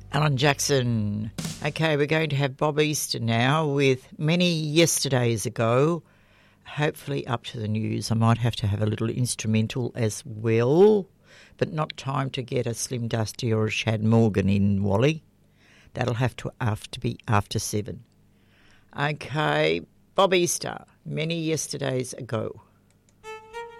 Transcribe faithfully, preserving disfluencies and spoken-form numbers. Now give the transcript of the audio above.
Alan Jackson. Okay, we're going to have Bob Easter now with Many Yesterdays Ago. Hopefully up to the news. I might have to have a little instrumental as well, but not time to get a Slim Dusty or a Shad Morgan in, Wally. That'll have to, have to be after seven. Okay, Bob Easter, Many Yesterdays Ago.